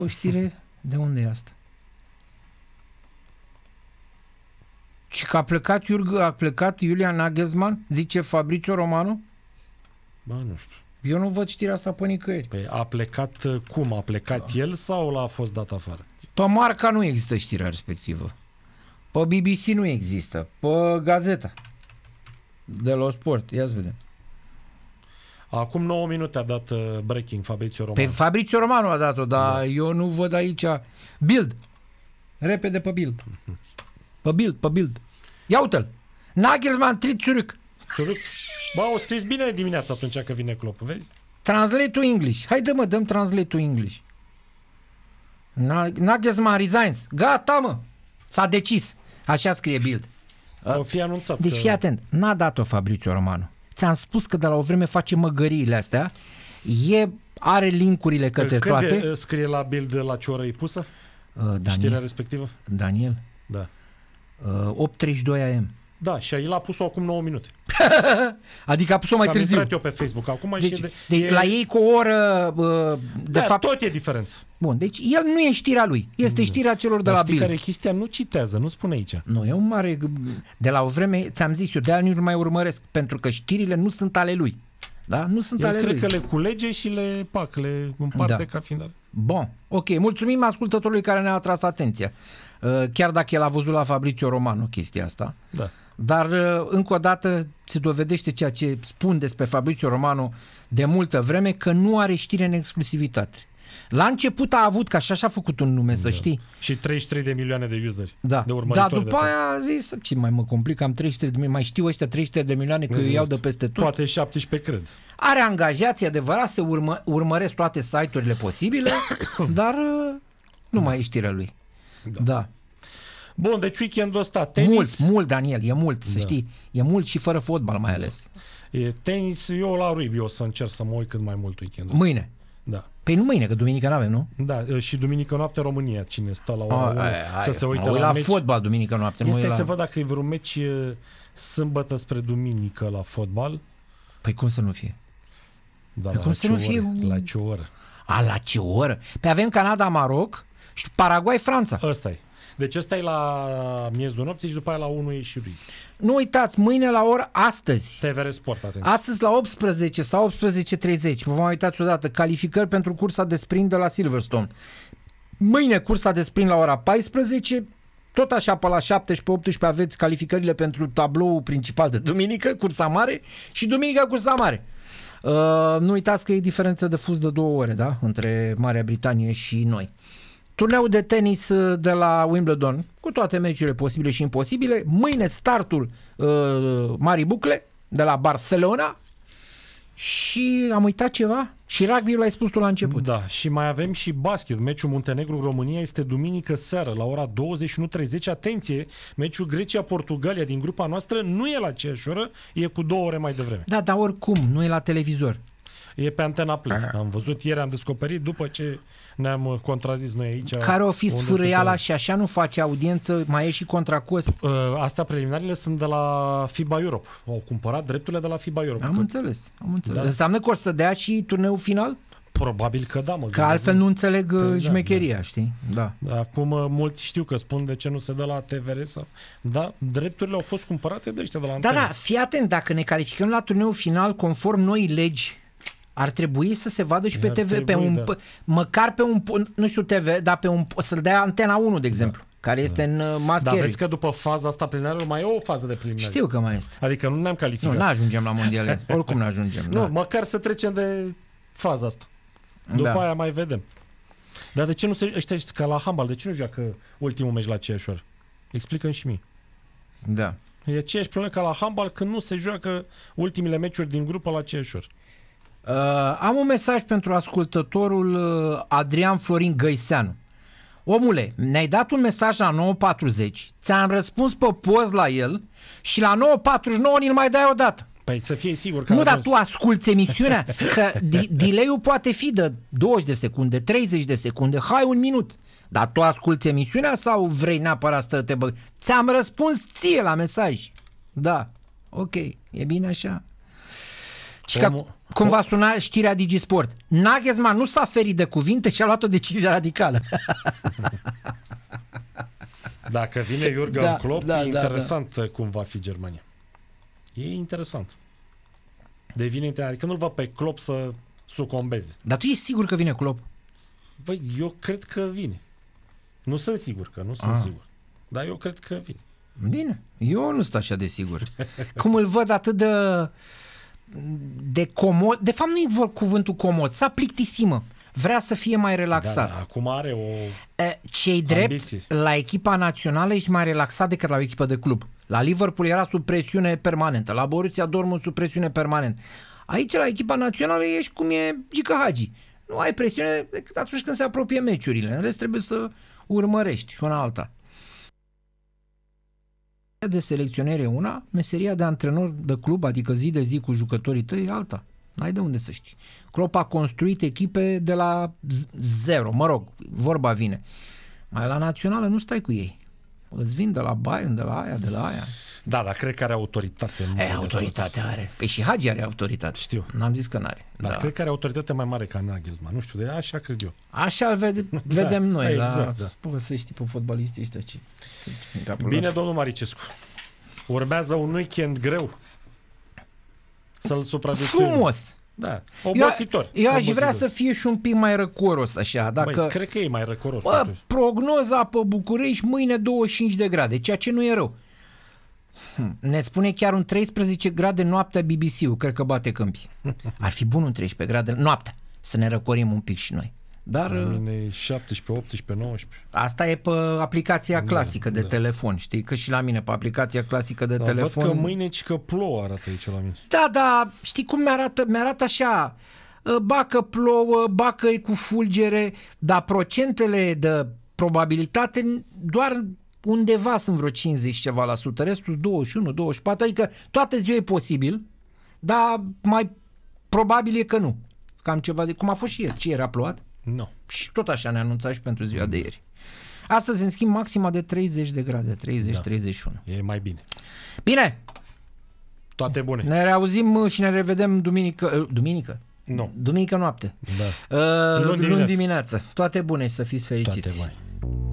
O știre, de unde e asta? Și că a plecat Julian Nagelsmann, zice Fabrizio Romano? Ba, nu știu. Eu nu văd știrea asta pe nicăieri. Păi a plecat cum? A plecat el sau a fost dat afară? Pe Marca nu există știrea respectivă. Pe BBC nu există. Pe Gazeta de la Sport. Ia să vedem. Acum 9 minute a dat breaking Fabrizio Romano. Pe Fabrizio Romano a dat-o, dar eu nu văd aici. Bild. Repede pe Bild. Pe Bild. Ia uite-l. Nagelsmann tritt zurück. Bă, au scris bine dimineața atunci că vine Klopp, vezi? Translate to English. Haide mă, dăm translate to English. Nagelsmann resigns. Gata mă. S-a decis. Așa scrie Bild. O fi anunțat. Deci fii atent. N-a dat-o Fabrizio Romano. Ți-am spus că de la o vreme face măgăriile astea. Are linkurile către toate. Scrie la Bild la ce oră e pusă? Știrea respectivă? Daniel? Da. 8:32 AM. Da, și el a pus-o acum 9 minute. Adică a pus-o mai târziu. Am intrat eu pe Facebook acum deci la ei cu o oră de fapt tot e diferență. Bun, deci el nu e știrea lui. Este știrea celor de la Bild. Care e chestia? Nu citează, nu spune aici. Nu, e un mare... De la o vreme, ți-am zis eu, de-aia nu mai urmăresc, pentru că știrile nu sunt ale lui. Da? Nu sunt ale lui. Cred că le culege și le împarte ca fiind ale. Bun, ok. Mulțumim ascultătorului care ne-a atras atenția. Chiar dacă el a văzut la Fabrizio Romano chestia asta. Da. Dar, încă o dată, se dovedește ceea ce spun despre Fabrizio Romano de multă vreme, că nu are știre în exclusivitate. La început a avut, că așa și-a făcut un nume, să știi. Și 33 de milioane de useri. Da. De urmăritori. Dar după aia a zis, ce mai mă complic, am 300 de milioane, mai știu ăștia 300 de milioane că eu iau de peste tot. Poate 17 cred. Are angajații, adevărat, să urmăresc toate site-urile posibile, dar nu mai e știrea lui. Da. Bun, deci weekendul ăsta tenis. Mult, Daniel, e mult, să știi. E mult și fără fotbal mai ales. E tenis, eu la Ruibi o să încerc să mă uit cât mai mult weekendul ăsta. Mâine. Da. Păi nu mâine, că duminică n-avem, nu? Da, și duminică noapte România, cine stă la ora 1 să se uite la meci. Fotbal duminică noapte. Este să văd dacă e vreun meci sâmbătă spre duminică la fotbal. Păi cum să nu fie? Da, păi cum să nu fie? La ce oră? La ce oră? Păi avem Canada-Maroc și Paraguay-Franța. Ăsta e. Deci ăsta e la miezul nopții și după aia la 1 e și Ruibi. Nu uitați, mâine la ora astăzi. TVR Sport, atenție. Astăzi la 18 sau 18:30. Vă mai uitați odată. Calificări pentru cursa de sprint de la Silverstone. Mâine cursa de sprint la ora 14. Tot așa pe la 17-18 aveți calificările pentru tabloul principal de duminică, cursa mare, și duminică cursa mare. Nu uitați că e diferență de fuz de 2 ore, da? Între Marea Britanie și noi. Turneul de tenis de la Wimbledon, cu toate meciurile posibile și imposibile. Mâine startul Marii Bucle de la Barcelona. Și am uitat ceva? Și rugby l-ai spus tu la început. Da, și mai avem și basket. Meciul Muntenegru-România este duminică seară la ora 21:30. Atenție, meciul Grecia-Portugalia din grupa noastră nu e la aceeași oră, e cu 2 ore mai devreme. Da, dar oricum, nu e la televizor. E pe Antena Play. Am văzut, ieri am descoperit, după ce ne-am contrazis noi aici. Care o fi sfârâiala și așa nu face audiență, mai e și contra cost. Astea preliminarele sunt de la FIBA Europe. Au cumpărat drepturile de la FIBA Europe. Am înțeles. Da. Înseamnă că o să dea și turneul final? Probabil că da, mă. Că altfel nu înțeleg șmecheria, știi? Da. Acum mulți știu că spun de ce nu se dă la TVR sau... Da, drepturile au fost cumpărate de ăștia de la Antena. Da, fii atent, dacă ne calificăm la turneul final conform noi legi, ar trebui să se vadă și pe TV, măcar pe un, nu știu TV, dar pe un, să-l dea Antena 1, de exemplu, care este în mass carry. Dar vezi că după faza asta preliminară mai e o fază de preliminare. Știu că mai este. Adică nu ne-am calificat. Nu ajungem la mondiale, oricum nu ajungem. Nu, măcar să trecem de faza asta. După aia mai vedem. Dar de ce nu se, ăștia ca la handbal, de ce nu joacă ultimul meci la aceeași oră? Explică-mi și mie. Da. E aceeași problemă ca la handbal când nu se joacă ultimile meciuri din grupă la aceeași oră. Am un mesaj pentru ascultătorul Adrian Florin Găiseanu. Omule, ne-ai dat un mesaj la 9:40, ți-am răspuns pe post la el și la 9:49 ni-l mai dai odată. Păi să fie sigur că... Nu, dar tu asculți emisiunea, că delay-ul poate fi de 20 de secunde, 30 de secunde, hai un minut. Dar tu asculți emisiunea sau vrei neapărat să te băg? Ți-am răspuns ție la mesaj. Da, ok, e bine așa. Și cum va suna știrea DigiSport. Nagelsmann nu s-a ferit de cuvinte și a luat o decizie radicală. Dacă vine Jurgen Klopp, e interesant cum va fi Germania. E interesant. Devine interesant. Adică nu-l văd pe Klopp să sucombeze. Dar tu ești sigur că vine Klopp? Băi, eu cred că vine. Nu sunt sigur că, sigur. Dar eu cred că vine. Bine, eu nu sunt așa de sigur. Cum îl văd atât de comod. De fapt nu e cuvântul comod, s-a plictisimă. Vrea să fie mai relaxat. Da, acum are o Ce-i drept, ambiție. la echipa națională ești mai relaxat decât la o echipă de club. La Liverpool era sub presiune permanentă, la Borussia Dortmund sub presiune permanentă. Aici la echipa națională ești cum e Gică Hagi. Nu ai presiune decât atunci când se apropie meciurile. În rest trebuie să urmărești și una alta. De selecționere una, meseria de antrenor de club, adică zi de zi cu jucătorii tăi, e alta. N-ai de unde să știi. Klopp a construit echipe de la zero, mă rog, vorba vine. Mai la națională nu stai cu ei. Îți vin de la Bayern, de la aia. Da, dar cred că are autoritate. Autoritate are. Păi și Hagi are autoritate. Știu. N-am zis că n-are. Dar cred că are autoritate mai mare ca Nagelsmann. Nu știu, de așa cred eu. Așa îl vedem noi. Exact, Poți să știi pe fotbaliștii ăștia ce. Bine, domnul Maricescu. Urmează un weekend greu. Să-l supraviețuim. Frumos. Da, obositor. Eu aș vrea să fie și un pic mai răcoros așa. Dacă... Băi, cred că e mai răcoros. Prognoza pe București mâine 25 de grade, ceea ce nu e rău. Ne spune chiar un 13 grade noaptea BBC-ul, cred că bate Câmpii. Ar fi bun un 13 grade noaptea, să ne răcorim un pic și noi. Dar la mine 17, 18, 19. Asta e pe aplicația clasică de telefon, știi? Că și la mine pe aplicația clasică de telefon. Văd că mâine că plouă arată aici la mine. Da, știi cum mi-arată? Mi-arată așa, ba că plouă, ba că e cu fulgere, dar procentele de probabilitate doar undeva sunt vreo 50 ceva la sută, restul 21, 24, adică toată ziua e posibil, dar mai probabil e că nu. Cam ceva de cum a fost și ieri. Ce ieri a plouat? Nu. Și tot așa ne anunța și pentru ziua de ieri. Astăzi, în schimb, maxima de 30 de grade, 30-31. E mai bine. Bine! Toate bune. Ne reauzim și ne revedem duminică? Nu. Duminică noapte. Da. Luni dimineață. Toate bune și să fiți fericiți. Toate bune.